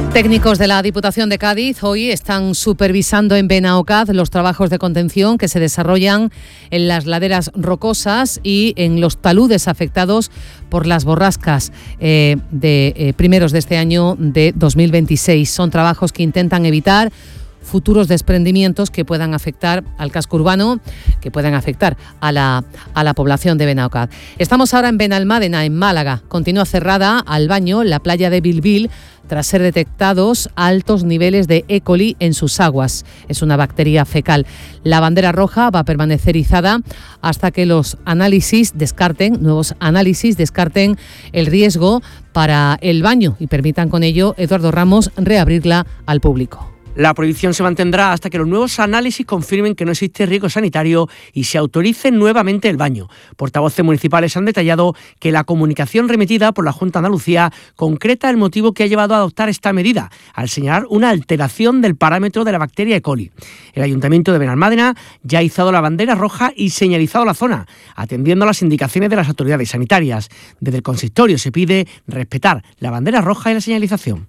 Técnicos de la Diputación de Cádiz hoy están supervisando en Benaocaz los trabajos de contención que se desarrollan en las laderas rocosas y en los taludes afectados por las borrascas primeros de este año de 2026. Son trabajos que intentan evitar futuros desprendimientos que puedan afectar al casco urbano, que puedan afectar a la población de Benaocaz. Estamos ahora en Benalmádena, en Málaga. Continúa cerrada al baño la playa de Bilbil tras ser detectados altos niveles de E. coli en sus aguas. Es una bacteria fecal. La bandera roja va a permanecer izada hasta que los nuevos análisis descarten el riesgo para el baño y permitan con ello, Eduardo Ramos, reabrirla al público. La prohibición se mantendrá hasta que los nuevos análisis confirmen que no existe riesgo sanitario y se autorice nuevamente el baño. Portavoces municipales han detallado que la comunicación remitida por la Junta de Andalucía concreta el motivo que ha llevado a adoptar esta medida, al señalar una alteración del parámetro de la bacteria E. coli. El Ayuntamiento de Benalmádena ya ha izado la bandera roja y señalizado la zona, atendiendo a las indicaciones de las autoridades sanitarias. Desde el consistorio se pide respetar la bandera roja y la señalización.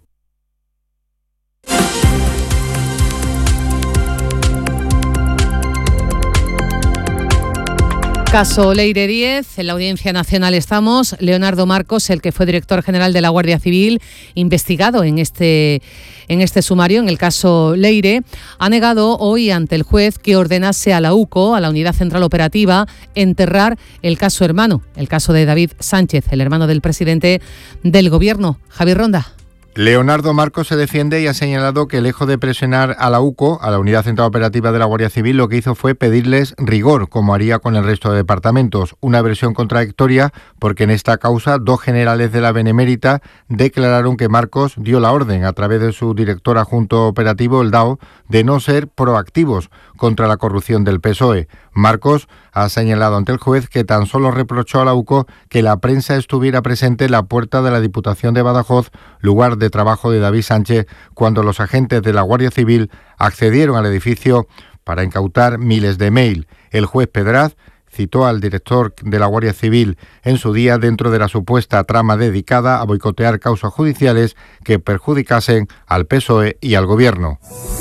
Caso Leire 10, en la Audiencia Nacional estamos. Leonardo Marcos, el que fue director general de la Guardia Civil, investigado en este sumario, en el caso Leire, ha negado hoy ante el juez que ordenase a la UCO, a la Unidad Central Operativa, enterrar el caso hermano, el caso de David Sánchez, el hermano del presidente del Gobierno. Javier Ronda. Leonardo Marcos se defiende y ha señalado que, lejos de presionar a la UCO, a la Unidad Central Operativa de la Guardia Civil, lo que hizo fue pedirles rigor, como haría con el resto de departamentos. Una versión contradictoria, porque en esta causa 2 generales de la Benemérita declararon que Marcos dio la orden, a través de su director adjunto operativo, el DAO, de no ser proactivos contra la corrupción del PSOE. Marcos ha señalado ante el juez que tan solo reprochó a la UCO que la prensa estuviera presente en la puerta de la Diputación de Badajoz, lugar de trabajo de David Sánchez, cuando los agentes de la Guardia Civil accedieron al edificio para incautar miles de mail. El juez Pedraz citó al director de la Guardia Civil en su día dentro de la supuesta trama dedicada a boicotear causas judiciales que perjudicasen al PSOE y al Gobierno.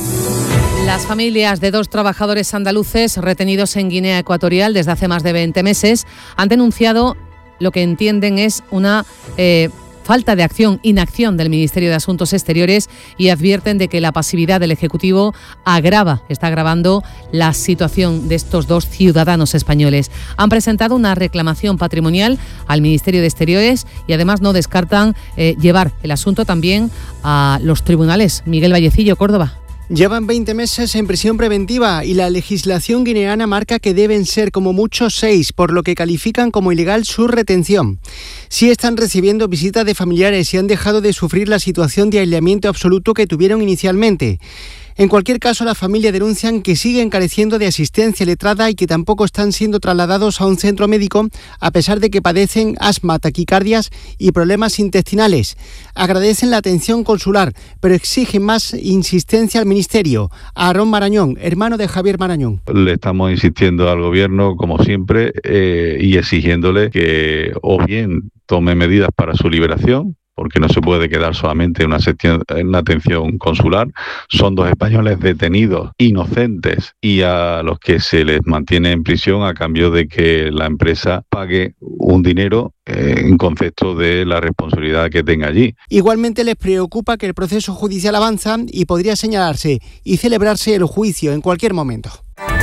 Las familias de 2 trabajadores andaluces retenidos en Guinea Ecuatorial desde hace más de 20 meses han denunciado lo que entienden es una falta de inacción del Ministerio de Asuntos Exteriores y advierten de que la pasividad del Ejecutivo está agravando la situación de estos 2 ciudadanos españoles. Han presentado una reclamación patrimonial al Ministerio de Exteriores y además no descartan llevar el asunto también a los tribunales. Miguel Vallecillo, Córdoba. Llevan 20 meses en prisión preventiva y la legislación guineana marca que deben ser como mucho 6, por lo que califican como ilegal su retención. Sí están recibiendo visitas de familiares y han dejado de sufrir la situación de aislamiento absoluto que tuvieron inicialmente. En cualquier caso, la familia denuncian que siguen careciendo de asistencia letrada y que tampoco están siendo trasladados a un centro médico a pesar de que padecen asma, taquicardias y problemas intestinales. Agradecen la atención consular, pero exigen más insistencia al Ministerio. A Aarón Marañón, hermano de Javier Marañón. Le estamos insistiendo al Gobierno, como siempre, y exigiéndole que o bien tome medidas para su liberación, porque no se puede quedar solamente en una atención consular. Son 2 españoles detenidos, inocentes, y a los que se les mantiene en prisión a cambio de que la empresa pague un dinero en concepto de la responsabilidad que tenga allí. Igualmente les preocupa que el proceso judicial avanza y podría señalarse y celebrarse el juicio en cualquier momento.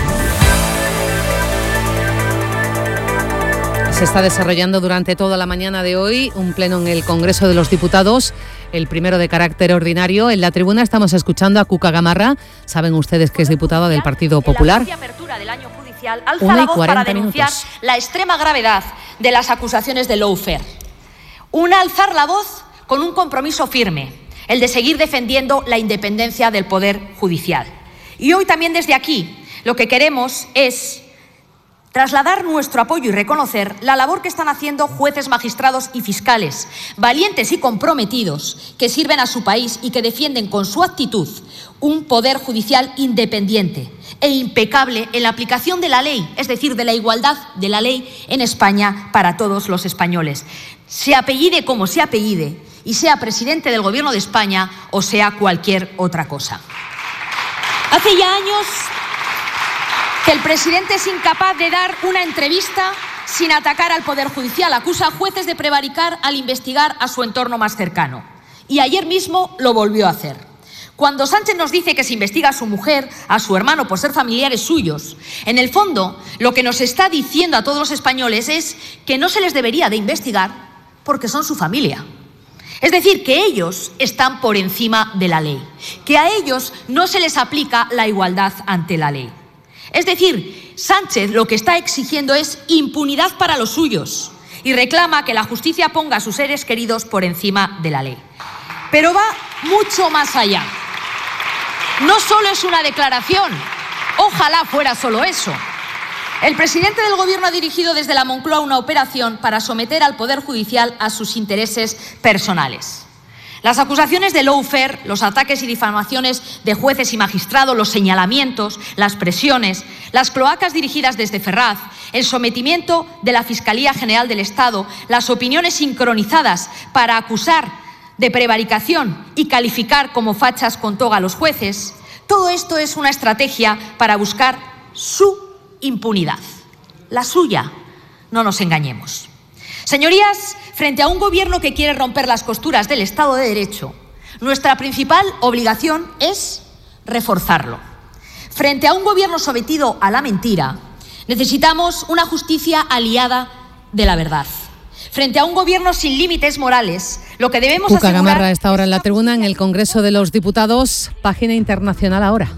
Se está desarrollando durante toda la mañana de hoy un pleno en el Congreso de los Diputados, el primero de carácter ordinario. En la tribuna estamos escuchando a Cuca Gamarra. Saben ustedes que es diputada del Partido Popular. La apertura del año judicial alza la voz para denunciar la extrema gravedad de las acusaciones de lawfare. Alzar la voz con un compromiso firme, el de seguir defendiendo la independencia del Poder Judicial. Y hoy también desde aquí lo que queremos es trasladar nuestro apoyo y reconocer la labor que están haciendo jueces, magistrados y fiscales, valientes y comprometidos, que sirven a su país y que defienden con su actitud un poder judicial independiente e impecable en la aplicación de la ley, es decir, de la igualdad de la ley en España para todos los españoles. Se apellide como se apellide y sea presidente del Gobierno de España o sea cualquier otra cosa. Hace ya años que el presidente es incapaz de dar una entrevista sin atacar al Poder Judicial. Acusa a jueces de prevaricar al investigar a su entorno más cercano. Y ayer mismo lo volvió a hacer. Cuando Sánchez nos dice que se investiga a su mujer, a su hermano por ser familiares suyos, en el fondo lo que nos está diciendo a todos los españoles es que no se les debería de investigar porque son su familia. Es decir, que ellos están por encima de la ley, que a ellos no se les aplica la igualdad ante la ley. Es decir, Sánchez lo que está exigiendo es impunidad para los suyos y reclama que la justicia ponga a sus seres queridos por encima de la ley. Pero va mucho más allá. No solo es una declaración, ojalá fuera solo eso. El presidente del Gobierno ha dirigido desde la Moncloa una operación para someter al Poder Judicial a sus intereses personales. Las acusaciones de lawfare, los ataques y difamaciones de jueces y magistrados, los señalamientos, las presiones, las cloacas dirigidas desde Ferraz, el sometimiento de la Fiscalía General del Estado, las opiniones sincronizadas para acusar de prevaricación y calificar como fachas con toga a los jueces, todo esto es una estrategia para buscar su impunidad, la suya, no nos engañemos. Señorías, frente a un gobierno que quiere romper las costuras del Estado de Derecho, nuestra principal obligación es reforzarlo. Frente a un gobierno sometido a la mentira, necesitamos una justicia aliada de la verdad. Frente a un gobierno sin límites morales, lo que debemos Cuca asegurar... Gamarra está ahora en la tribuna en el Congreso de los Diputados, página internacional ahora.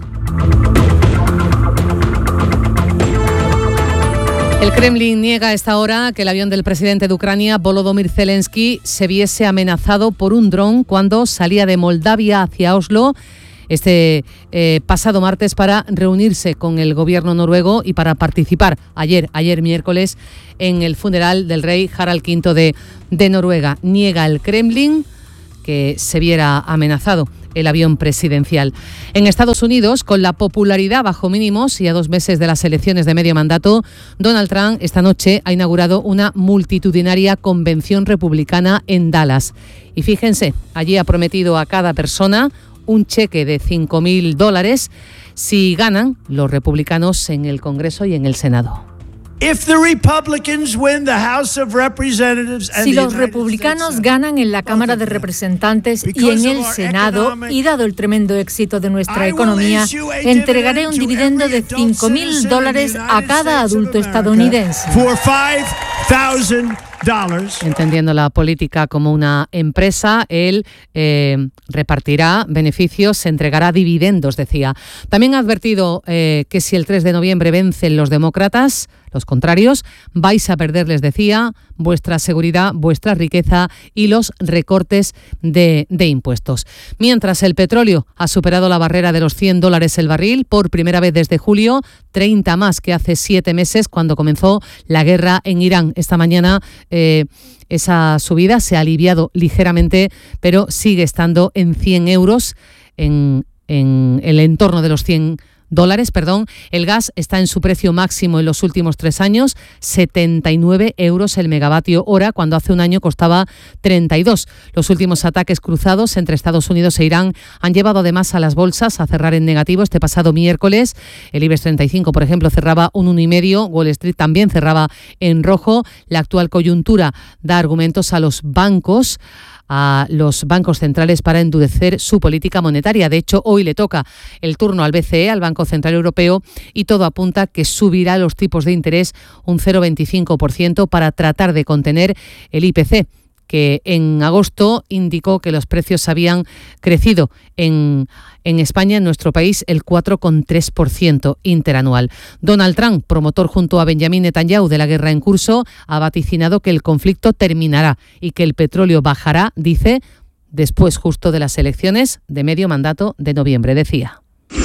El Kremlin niega a esta hora que el avión del presidente de Ucrania, Volodymyr Zelensky, se viese amenazado por un dron cuando salía de Moldavia hacia Oslo este pasado martes para reunirse con el gobierno noruego y para participar ayer miércoles en el funeral del rey Harald V de Noruega. Niega el Kremlin que se viera amenazado el avión presidencial. En Estados Unidos, con la popularidad bajo mínimos y a 2 meses de las elecciones de medio mandato, Donald Trump esta noche ha inaugurado una multitudinaria convención republicana en Dallas. Y fíjense, allí ha prometido a cada persona un cheque de $5.000 si ganan los republicanos en el Congreso y en el Senado. Si los republicanos ganan en la Cámara de Representantes y en el Senado, y dado el tremendo éxito de nuestra economía, entregaré un dividendo de $5.000 a cada adulto estadounidense. Entendiendo la política como una empresa, él repartirá beneficios, se entregará dividendos, decía. También ha advertido que si el 3 de noviembre vencen los demócratas, los contrarios, vais a perder, les decía, vuestra seguridad, vuestra riqueza y los recortes de impuestos. Mientras el petróleo ha superado la barrera de los $100 el barril por primera vez desde julio, 30 más que hace 7 meses cuando comenzó la guerra en Irán. Esta mañana esa subida se ha aliviado ligeramente, pero sigue estando en 100 euros, en el entorno de los $100. El gas está en su precio máximo en los últimos 3 años, 79 euros el megavatio hora, cuando hace un año costaba 32. Los últimos ataques cruzados entre Estados Unidos e Irán han llevado además a las bolsas a cerrar en negativo. Este pasado miércoles el IBEX 35, por ejemplo, cerraba un 1,5, Wall Street también cerraba en rojo. La actual coyuntura da argumentos a los bancos centrales para endurecer su política monetaria. De hecho, hoy le toca el turno al BCE, al Banco Central Europeo, y todo apunta que subirá los tipos de interés un 0,25% para tratar de contener el IPC, que en agosto indicó que los precios habían crecido en España, en nuestro país, el 4,3% interanual. Donald Trump, promotor junto a Benjamin Netanyahu de la guerra en curso, ha vaticinado que el conflicto terminará y que el petróleo bajará, dice, después justo de las elecciones de medio mandato de noviembre, decía.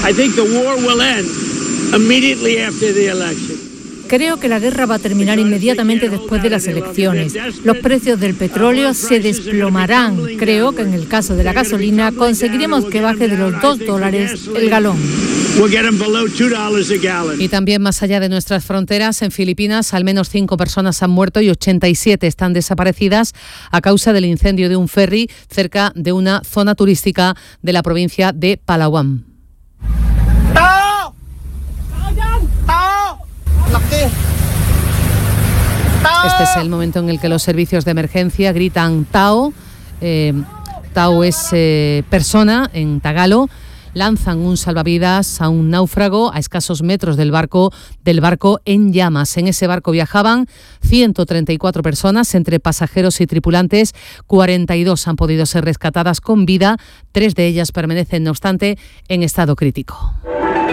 Creo que la guerra va a terminar inmediatamente después de las elecciones. Los precios del petróleo se desplomarán. Creo que en el caso de la gasolina conseguiremos que baje de los $2 el galón. Y también más allá de nuestras fronteras, en Filipinas, al menos 5 personas han muerto y 87 están desaparecidas a causa del incendio de un ferry cerca de una zona turística de la provincia de Palawan. Este es el momento en el que los servicios de emergencia gritan Tao. Tao es persona en tagalo. Lanzan un salvavidas a un náufrago a escasos metros del barco en llamas. En ese barco viajaban 134 personas, entre pasajeros y tripulantes. 42 han podido ser rescatadas con vida. 3 de ellas permanecen, no obstante, en estado crítico.